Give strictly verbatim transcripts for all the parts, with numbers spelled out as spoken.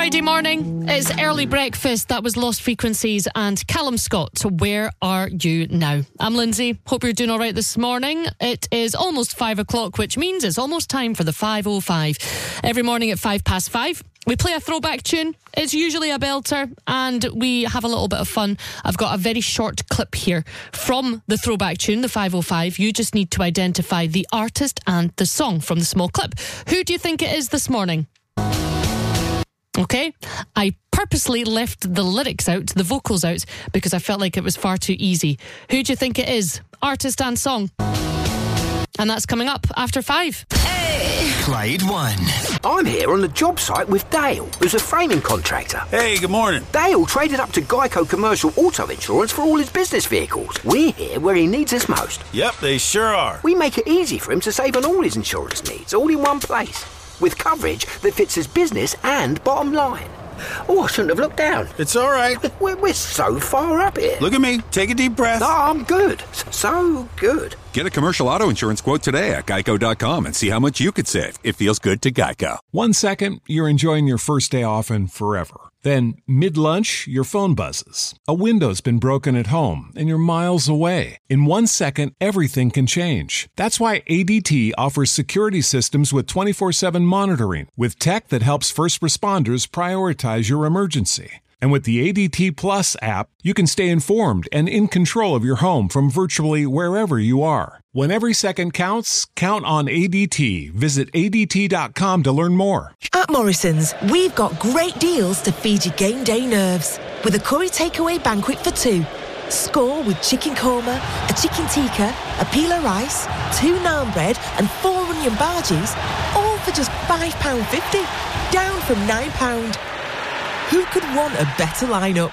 Friday morning, it's early breakfast. That was Lost Frequencies and Callum Scott. Where are you now? I'm Lindsay. Hope you're doing all right this morning. It is almost five o'clock, which means it's almost time for the five oh five. Every morning at five past five, we play a throwback tune. It's usually a belter, and we have a little bit of fun. I've got a very short clip here from the throwback tune, the five oh five. You just need to identify the artist and the song from the small clip. Who do you think it is this morning? Okay, I purposely left the lyrics out, the vocals out, because I felt like it was far too easy. Who do you think it is? Artist and song. And that's coming up after five. Hey! Clyde One. I'm here on the job site with Dale, who's a framing contractor. Hey, good morning. Dale traded up to Geico Commercial Auto Insurance for all his business vehicles. We're here where he needs us most. Yep, they sure are. We make it easy for him to save on all his insurance needs, all in one place, with coverage that fits his business and bottom line. Oh, I shouldn't have looked down. It's all right. We're, we're so far up here. Look at me. Take a deep breath. No, I'm good. So good. Get a commercial auto insurance quote today at geico dot com and see how much you could save. It feels good to Geico. One second, you're enjoying your first day off and forever. Then, mid-lunch, your phone buzzes. A window's been broken at home, and you're miles away. In one second, everything can change. That's why A D T offers security systems with twenty-four seven monitoring, with tech that helps first responders prioritize your emergency. And with the A D T Plus app, you can stay informed and in control of your home from virtually wherever you are. When every second counts, count on A D T. Visit A D T dot com to learn more. At Morrison's, we've got great deals to feed your game day nerves. With a curry takeaway banquet for two. Score with chicken korma, a chicken tikka, a pila rice, two naan bread and four onion bhajis, all for just five pounds fifty. Down from nine pounds. Who could want a better lineup?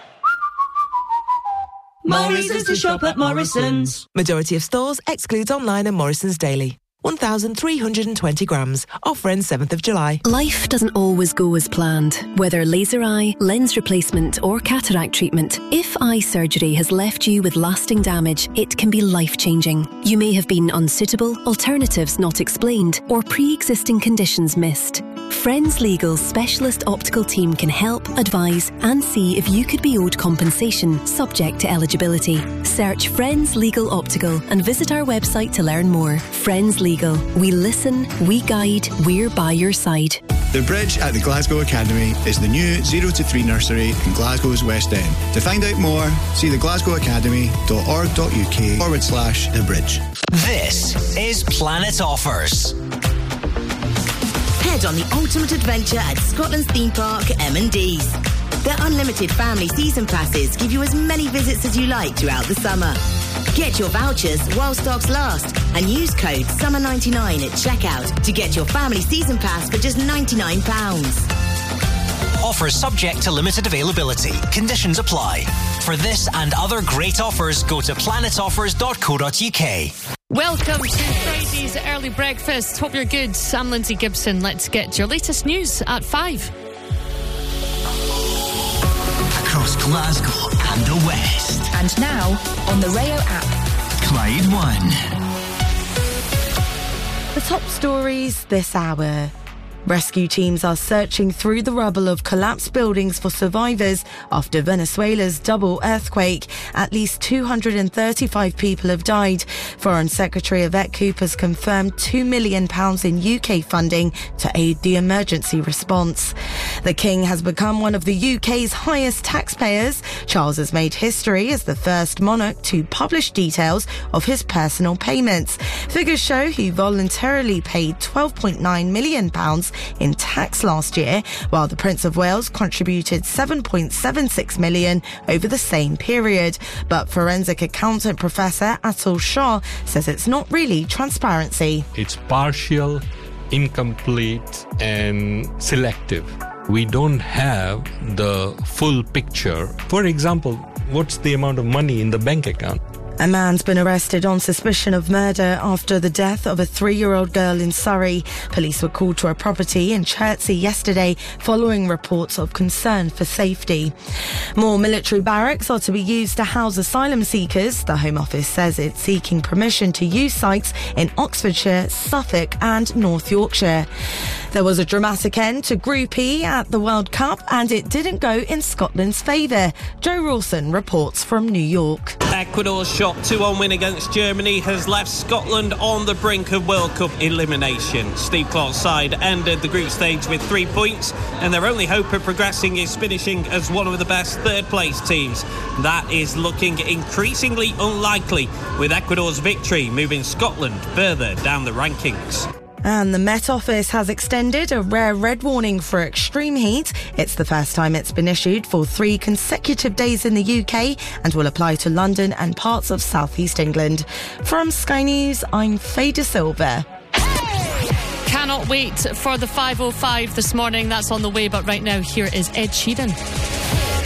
Morrison's to shop at Morrison's. Majority of stores excludes online and Morrison's daily. one thousand three hundred twenty grams. Offer ends seventh of July. Life doesn't always go as planned. Whether laser eye, lens replacement or cataract treatment, if eye surgery has left you with lasting damage, it can be life-changing. You may have been unsuitable, alternatives not explained, or pre-existing conditions missed. Friends Legal's specialist optical team can help, advise and see if you could be owed compensation subject to eligibility. Search Friends Legal Optical and visit our website to learn more. Friends Legal. We listen, we guide, we're by your side. The Bridge at the Glasgow Academy is the new zero to three nursery in Glasgow's West End. To find out more, see the glasgow academy dot org dot uk forward slash the bridge. This is Planet Offers. Head on the ultimate adventure at Scotland's theme park, M and D's. Their unlimited family season passes give you as many visits as you like throughout the summer. Get your vouchers while stocks last and use code summer ninety-nine at checkout to get your family season pass for just ninety-nine pounds. Offers subject to limited availability. Conditions apply. For this and other great offers, go to planet offers dot co dot uk. Welcome to Friday's Early Breakfast. Hope you're good. I'm Lindsay Gibson. Let's get your latest news at five. Across Glasgow and the West. And now on the Rayo app. Clyde One. The top stories this hour. Rescue teams are searching through the rubble of collapsed buildings for survivors after Venezuela's double earthquake. At least two hundred thirty-five people have died. Foreign Secretary Yvette Cooper has confirmed two million pounds in U K funding to aid the emergency response. The King has become one of the U K's highest taxpayers. Charles has made history as the first monarch to publish details of his personal payments. Figures show he voluntarily paid twelve point nine million pounds in tax last year, while the Prince of Wales contributed seven point seven six million over the same period. But forensic accountant Professor Atul Shah says it's not really transparency. It's partial, incomplete and selective. We don't have the full picture. For example, what's the amount of money in the bank account? A man's been arrested on suspicion of murder after the death of a three-year-old girl in Surrey. Police were called to a property in Chertsey yesterday following reports of concern for safety. More military barracks are to be used to house asylum seekers. The Home Office says it's seeking permission to use sites in Oxfordshire, Suffolk and North Yorkshire. There was a dramatic end to Group E at the World Cup and it didn't go in Scotland's favour. Joe Rawson reports from New York. Ecuador's shock two one win against Germany has left Scotland on the brink of World Cup elimination. Steve Clarke's side ended the group stage with three points and their only hope of progressing is finishing as one of the best third place teams. That is looking increasingly unlikely, with Ecuador's victory moving Scotland further down the rankings. And the Met Office has extended a rare red warning for extreme heat. It's the first time it's been issued for three consecutive days in the U K and will apply to London and parts of South East England. From Sky News, I'm Faye De Silva. Cannot wait for the five oh five this morning. That's on the way, but right now here is Ed Sheeran.